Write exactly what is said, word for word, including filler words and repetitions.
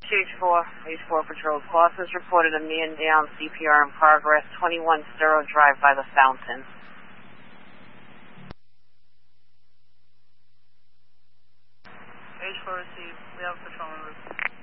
H four, H four Patrol. Boston's reported a man down, C P R in progress, twenty-one Stero Drive by the fountain. H four received. We have a patrol member.